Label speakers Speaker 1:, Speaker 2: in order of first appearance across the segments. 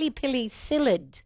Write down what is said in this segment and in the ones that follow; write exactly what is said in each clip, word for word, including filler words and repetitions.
Speaker 1: lily-pilly psyllid.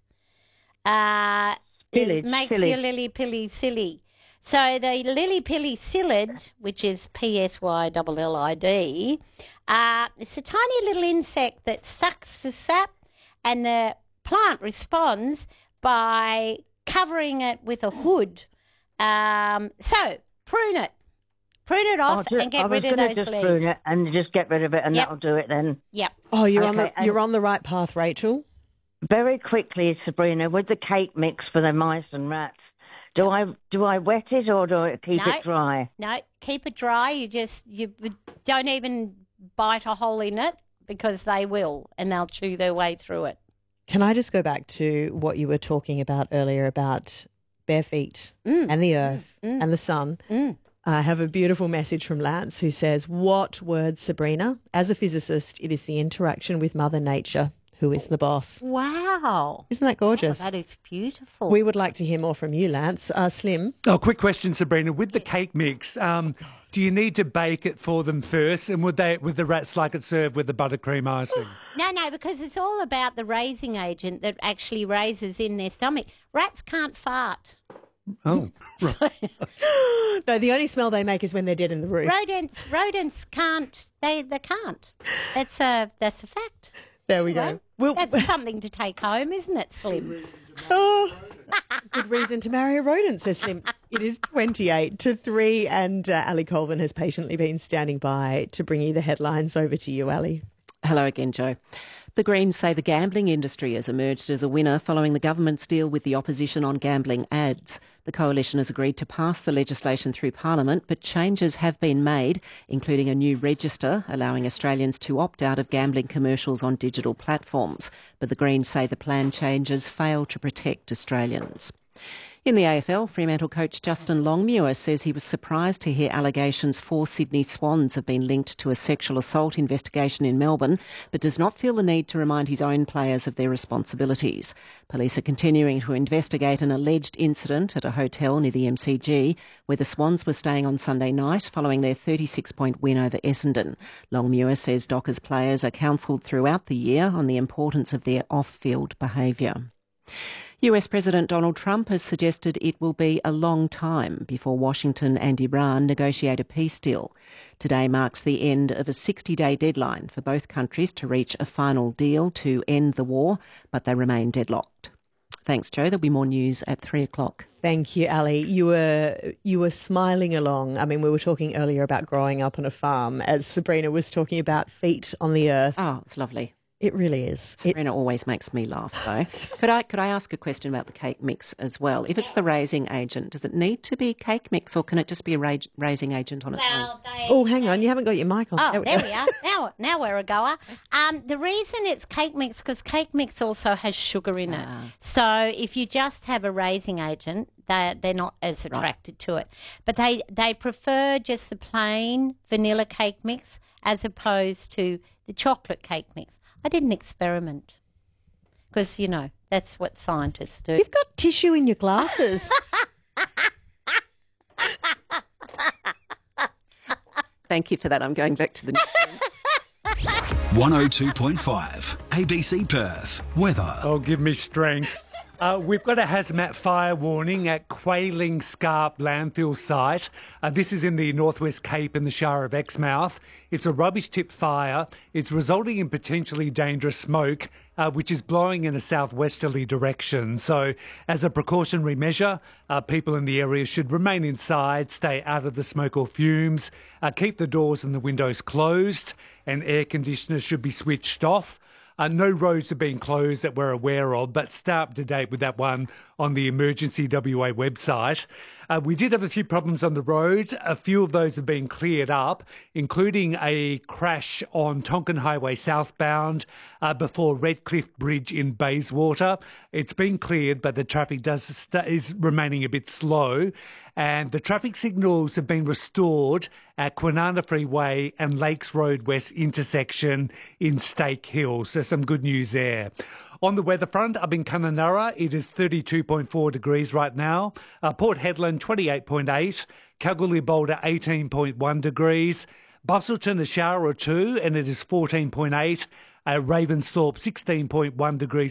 Speaker 1: Uh,
Speaker 2: Pillage,
Speaker 1: it makes
Speaker 2: silly.
Speaker 1: your lily-pilly silly. So the lily-pilly psyllid, which is P S Y L L I D, uh, it's a tiny little insect that sucks the sap, and the plant responds by covering it with a hood. Um, so prune it. Prune it off
Speaker 2: Oh, ju-
Speaker 1: and get
Speaker 2: I was
Speaker 1: rid of
Speaker 2: gonna
Speaker 1: those
Speaker 2: just
Speaker 1: leaves.
Speaker 2: prune it and just get rid of it, and
Speaker 1: Yep.
Speaker 2: that'll do it then.
Speaker 1: Yep.
Speaker 3: Oh, you're on
Speaker 2: Okay,
Speaker 3: the you're on the right path, Rachel.
Speaker 2: Very quickly, Sabrina, with the cake mix for the mice and rats, do I do I wet it or do I keep
Speaker 1: No.
Speaker 2: it dry?
Speaker 1: No, keep it dry. You just you don't even bite a hole in it because they will, and they'll chew their way through it.
Speaker 3: Can I just go back to what you were talking about earlier about bare feet
Speaker 1: Mm.
Speaker 3: and the earth
Speaker 1: Mm.
Speaker 3: and the sun?
Speaker 1: Mm.
Speaker 3: I have a beautiful message from Lance who says, "What words, Sabrina? As a physicist, it is the interaction with Mother Nature who is the boss."
Speaker 1: Wow,
Speaker 3: Isn't that gorgeous?
Speaker 1: Oh, that is beautiful.
Speaker 3: We would like to hear more from you, Lance. Uh, Slim,
Speaker 4: Oh, quick question, Sabrina. With the cake mix, um, do you need to bake it for them first? And would they, would the rats like it served with the buttercream icing?
Speaker 1: No, no, because it's all about the raising agent that actually raises in their stomach. Rats can't fart.
Speaker 4: Oh,
Speaker 3: no, the only smell they make is when they're dead in the roof.
Speaker 1: Rodents, rodents can't. They they can't. That's a that's a fact.
Speaker 3: There we
Speaker 1: Well,
Speaker 3: go. We'll,
Speaker 1: That's something to take home, isn't it, Slim?
Speaker 3: oh, good reason to marry a rodent, says Slim. It is twenty-eight to three, and uh, Ali Colvin has patiently been standing by to bring you the headlines. Over to you, Ali.
Speaker 5: Hello again, Joe. The Greens say the gambling industry has emerged as a winner following the government's deal with the opposition on gambling ads. The coalition has agreed to pass the legislation through Parliament, but changes have been made, including a new register allowing Australians to opt out of gambling commercials on digital platforms. But the Greens say the planned changes fail to protect Australians. In the A F L, Fremantle coach Justin Longmuir says he was surprised to hear allegations four Sydney Swans have been linked to a sexual assault investigation in Melbourne, but does not feel the need to remind his own players of their responsibilities. Police are continuing to investigate an alleged incident at a hotel near the M C G, where the Swans were staying on Sunday night following their thirty-six point win over Essendon. Longmuir says Dockers players are counselled throughout the year on the importance of their off-field behaviour. U S President Donald Trump has suggested it will be a long time before Washington and Iran negotiate a peace deal. Today marks the end of a sixty-day deadline for both countries to reach a final deal to end the war, but they remain deadlocked. Thanks, Joe. There'll be more news at three o'clock.
Speaker 3: Thank you, Ali. You were you were smiling along. I mean, we were talking earlier about growing up on a farm, as Sabrina was talking about feet on the earth.
Speaker 5: Oh, it's lovely.
Speaker 3: It really is.
Speaker 5: Sabrina it, always makes me laugh, though. Could I could I ask a question about the cake mix as well? If it's the raising agent, does it need to be cake mix, or can it just be a ra- raising agent on its
Speaker 1: Well,
Speaker 5: own?
Speaker 1: they,
Speaker 3: Oh, hang on, you haven't got your mic on.
Speaker 1: Oh,
Speaker 3: There we
Speaker 1: there
Speaker 3: go.
Speaker 1: we are. Now, now we're a goer. Um, the reason it's cake mix because cake mix also has sugar in it.
Speaker 5: Ah.
Speaker 1: So if you just have a raising agent, they they're not as attracted to it. But they they prefer just the plain vanilla cake mix as opposed to the chocolate cake mix. I did an experiment because you know that's what scientists do.
Speaker 3: You've got tissue in your glasses.
Speaker 5: Thank you for that. I'm going back to the newsroom.
Speaker 6: one oh two point five A B C Perth. Weather.
Speaker 4: oh, give me strength. Uh, we've got a hazmat fire warning at Quayling Scarp landfill site. Uh, this is in the Northwest Cape in the Shire of Exmouth. It's a rubbish tip fire. It's resulting in potentially dangerous smoke, uh, which is blowing in a southwesterly direction. So as a precautionary measure, uh, people in the area should remain inside, stay out of the smoke or fumes, uh, keep the doors and the windows closed, and air conditioners should be switched off. Uh, no roads have been closed that we're aware of, but stay up to date with that one on the Emergency W A website. Uh, we did have a few problems on the road. A few of those have been cleared up, including a crash on Tonkin Highway southbound uh, before Redcliffe Bridge in Bayswater. It's been cleared, but the traffic does st- is remaining a bit slow. And the traffic signals have been restored at Kwinana Freeway and Lakes Road West intersection in Stake Hill. So some good news there. On the weather front, up in Kununurra, it is thirty-two point four degrees right now. Uh, Port Hedland, twenty-eight point eight. Kalgoorlie Boulder, eighteen point one degrees. Busselton, a shower or two, and it is fourteen point eight. Uh, Ravensthorpe, sixteen point one degrees